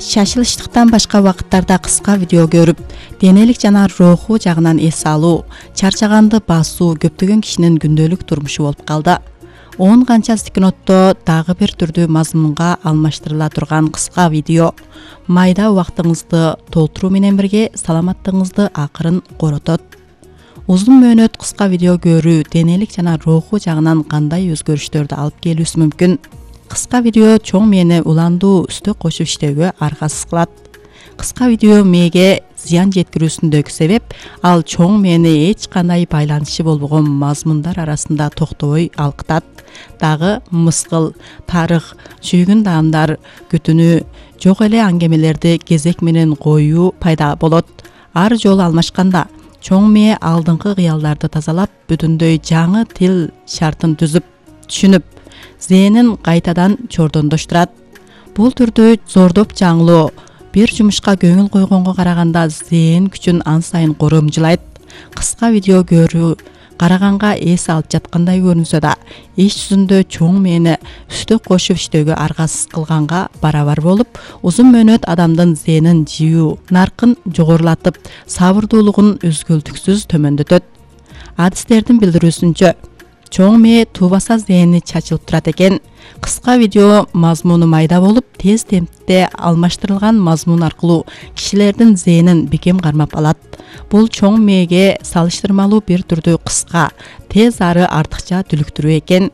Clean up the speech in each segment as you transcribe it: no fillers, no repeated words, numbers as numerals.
Шашылыштыктан башка вакыттарда кыска видео көрүп, денелик жана руху жагынан эс алуу, чарчаганды басуу көптөгөн кишинин күндөлүк турмушу болуп калды. 10 канча секундтто дагы бир түрдүү мазмунга алмаштырыла турган кыска видео майда убактыңызды толтуруу менен бирге саламаттыгыңызды акырын коротот. Узун мөөнөт кыска видео көрүү денелик жана руху жагынан кандай өзгөрүштөрдү алып келүүсү мүмкүн? Кыска видео чоң мээни уландуу үстө кошуп иштөөгө аргасыз кылат. Кыска видео мээге зыян жеткирүүсүндөгү себеп ал чоң мээни эч кандай байланышы болбогон мазмундар арасында токтобой алкытат. Дагы мыскыл, тарых, сүйгүн даамдар, күтүнүү, жок эле аңгемелерди кезек менен коюу пайда болот. Ар жолу алмашканда чоң мээ алдыңкы кыялдарды тазалап, бүтүндөй жаңы тил шартын түзүп, түшүнүп, зээнин кайтадан чордондоштурат. Бул түрдүү зордоп жаңылоо бир жумушка көңүл койгонго караганда зээн күчүн ан сайын коромжулайт. Кыска видео көрүү караганга эс алып жаткандай көрүнсө да, иш жүзүндө чоң мээни үстө кошуп иштөөгө аргасыз кылганга барабар болуп, узун мөөнөт адамдын зээнин жиүү наркын жогорулатып, сабырдуулугун үзгүлтүксүз төмөндөтөт. Адистердин билдирүүсүнчө, чоң мээ туубаса зээни чачылып турат экен. Кыска видео мазмуну майда болуп, тез темпте алмаштырылган мазмун аркылуу кишилердин зээнин бекем кармап алат. Бул чоң мээге салыштырмалуу бир түрдүү кыска, тез ары артыкча дүлүктүрүү экен.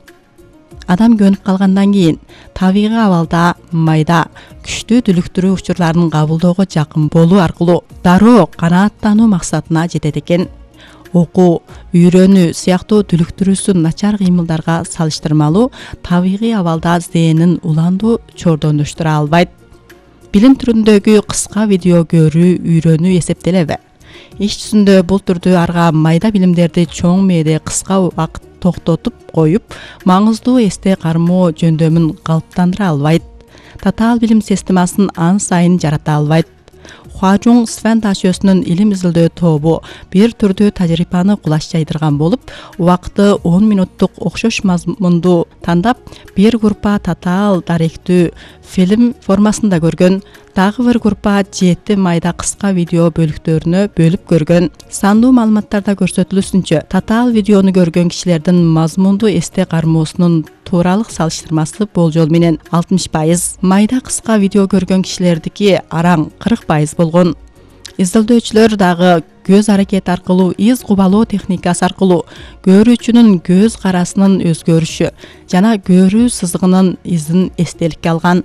Адам көнүп калгандан кийин табигый абалда майда күчтүү дүлүктүрүү учурларын кабылдоого жакын болуу аркылуу дароо канааттануу максатына жетет экен. Окуу, үйрөнүү сыяктуу дүлүктүрүүсү начар кыймылдарга салыштырмалуу табигый абалда зээнин уландуу чордондоштура албайт. Билим түрүндөгү кыска видео көрүү үйрөнүү эсептелеби? Иш жүзүндө бул түрдүү арга майда билимдерди чоң мээде кыска убакыт токтотуп коюп, маңыздуу эсте кармоо жөндөмүн калыптандыра албайт. Татаал билим системасын ан сайын жарата албайт. Хуажуң Свен Дашөсүнүн илим изилдөө тобу бир түрдүү тажрыйбаны кулаш жайдырган болуп, убакыты 10 минуттук окшош мазмунду тандап, бир группа татаал даректүү фильм формасында көргөн, дагы бир группа 7 майда кыска видео бөлүктөрүнө бөлүп көргөн. Сандуу маалыматтарда көрсөтүлүшүнчө, татаал видеону көргөн кишилердин мазмунду эсте кармоосунун тууралык салыштырмасы болжол менен 60%, майда кыска видео көргөн кишилердики араң 40% болгон. Изилдөөчүлөр дагы көз аракет аркылуу из кубалоо техникасы аркылуу көрүүчүнүн көз карасынын өзгөрүшү жана көрүү сызыгынын изин эстеликке алган.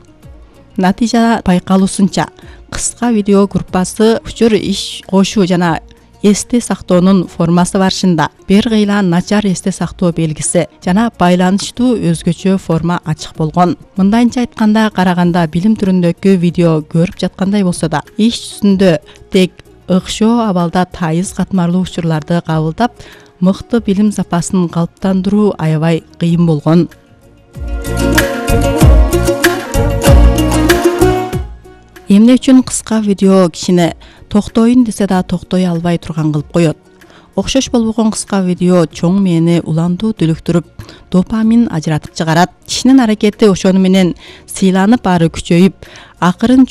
Натыйжа байкалуусунча, кыска видео группасы учур иш кошуу жана эсте сактоонун формасы барышында бир кыйла начар эсте сактоо белгиси жана байланыштуу өзгөчө форма ачык болгон. Мындайынча айтканда, караганда билим түрүндөгү видео көрүп жаткандай болсо да, иш жүзүндө тек ыкшоо абалда тайыз катмарлуу учурларды кабылдап, мыкты билим запасын калыптандыруу аябай кыйын болгон. Эмне үчүн кыска видео кишини токтойн десе да токтой албай турган кылып коет? Окшош болбогон кыска видео чоң мээни уландуу дүлүктүрүп, допамин ажыратып чыгарат. Кишинин аракети ошону менен сыйланып ары күчөйүп, акырын